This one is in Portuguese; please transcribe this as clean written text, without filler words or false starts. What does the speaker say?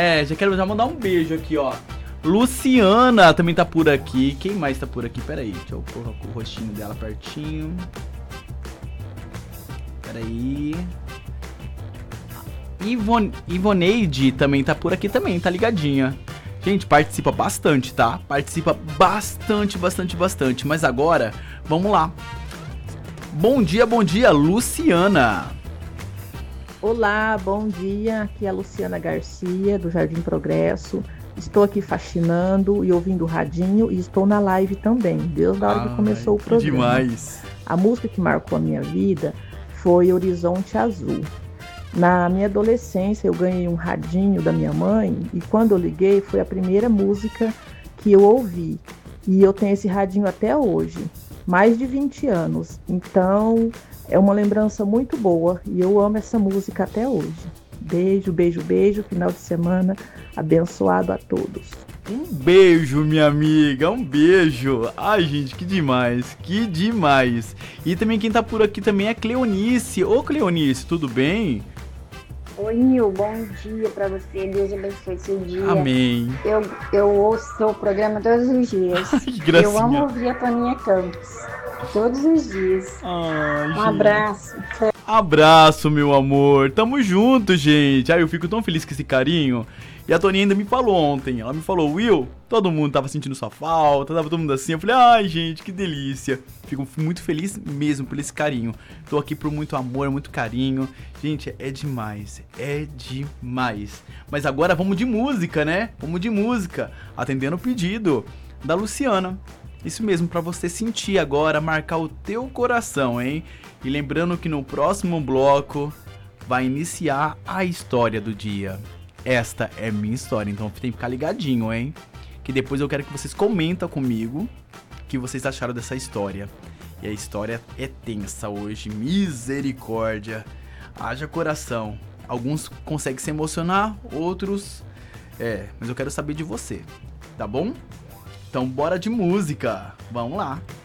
né? Já mandar um beijo aqui, ó. Luciana também tá por aqui. Quem mais tá por aqui? Pera aí, deixa eu colocar o rostinho dela pertinho. Pera aí. Ivoneide também tá por aqui também, tá ligadinha. Gente, participa bastante, tá? Participa bastante. Mas agora, vamos lá. Bom dia, Luciana. Olá, bom dia. Aqui é a Luciana Garcia, do Jardim Progresso. Estou aqui faxinando e ouvindo o radinho e estou na live também, desde a hora que começou o programa. Demais. A música que marcou a minha vida foi Horizonte Azul. Na minha adolescência eu ganhei um radinho da minha mãe e quando eu liguei foi a primeira música que eu ouvi. E eu tenho esse radinho até hoje, mais de 20 anos. Então é uma lembrança muito boa e eu amo essa música até hoje. Beijo, final de semana abençoado a todos. Um beijo, minha amiga, um beijo. Ai, gente, que demais. E também quem tá por aqui também é Cleonice. Ô, Cleonice, tudo bem? Oi, Nil, bom dia pra você. Deus abençoe seu dia. Amém. Eu ouço seu programa todos os dias. Que gracinha. Eu amo ouvir a Toninha Campos. Todos os dias. Ai, um gente. abraço. Abraço, meu amor. Tamo junto, gente. Ai, eu fico tão feliz com esse carinho. E a Toninha ainda me falou ontem. Ela me falou, Will, todo mundo tava sentindo sua falta, tava todo mundo assim. Eu falei, ai, gente, que delícia. Fico muito feliz mesmo por esse carinho. Tô aqui por muito amor, muito carinho. Gente, é demais. Mas agora vamos de música, né? Atendendo o pedido da Luciana. Isso mesmo, pra você sentir agora, marcar o teu coração, hein? E lembrando que no próximo bloco vai iniciar a história do dia. Esta é minha história, então tem que ficar ligadinho, hein? Que depois eu quero que vocês comentem comigo o que vocês acharam dessa história. E a história é tensa hoje, misericórdia. Haja coração. Alguns conseguem se emocionar, outros... mas eu quero saber de você, tá bom? Então bora de música, vamos lá.